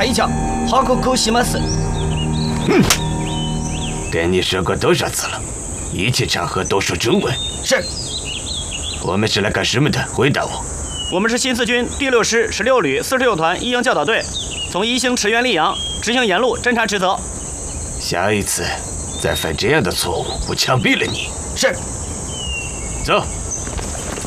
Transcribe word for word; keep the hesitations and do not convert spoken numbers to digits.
はいじゃ、報告します。 嗯，跟你说过多少次了，一切场合都说中文。 是。 我们是来干什么的？回答我。 我们是新四军第六师十六旅四十六团一营教导队，从宜兴驰援溧阳，执行沿路侦察职责。 下一次再犯这样的错误，我枪毙了你。 是。 走。